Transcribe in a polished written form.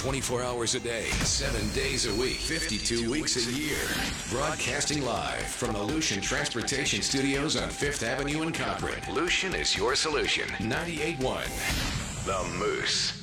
24 hours a day, 7 days a week, 52 weeks a year. Broadcasting live from the Lucian Transportation Studios on 5th Avenue in Cochrane. Lucian is your solution. 98.1 The Moose.